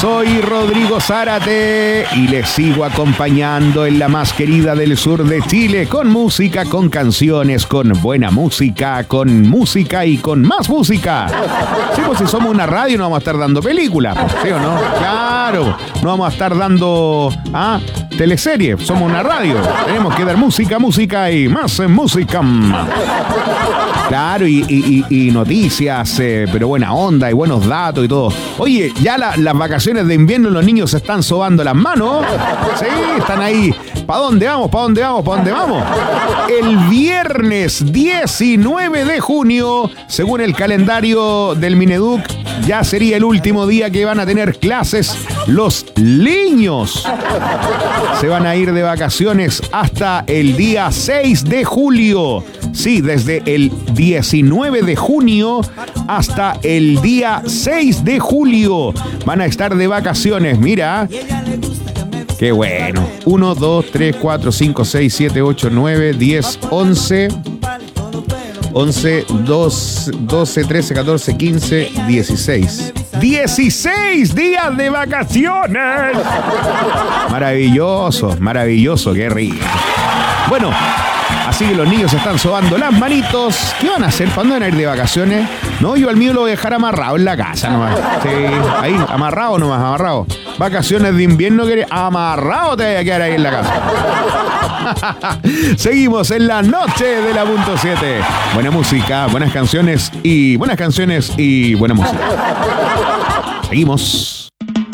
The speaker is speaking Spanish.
Soy Rodrigo Zárate y les sigo acompañando en la más querida del sur de Chile, con música, con canciones, con buena música, con música y con más música. Sí, pues si somos una radio no vamos a estar dando películas, ¿sí o no? Claro, no vamos a estar dando teleseries, somos una radio. Tenemos que dar música, música y más música. Claro, y noticias, pero buena onda y buenos datos y todo. Oye, ya las vacaciones de invierno los niños se están sobando las manos. Sí, están ahí. ¿Para dónde vamos? ¿Para dónde vamos? ¿Para dónde vamos? El viernes 19 de junio, según el calendario del Mineduc, ya sería el último día que van a tener clases los niños. Se van a ir de vacaciones hasta el día 6 de julio. Sí, desde el 19 de junio hasta el día 6 de julio van a estar de vacaciones. Mira, qué bueno. 1, 2, 3, 4, 5, 6, 7, 8, 9, 10, 11, 12, 13, 14, 15, 16. 16 días de vacaciones. Maravilloso, maravilloso, qué rico. Bueno, así que los niños están sobando las manitos. ¿Qué van a hacer? ¿Cuándo van a ir de vacaciones? No, yo al mío lo voy a dejar amarrado en la casa nomás. Sí, ahí, amarrado nomás, amarrado. Vacaciones de invierno, amarrado te vas a quedar ahí en la casa. Seguimos en la noche de la punto 7. Buena música, buenas canciones y buena música. Seguimos.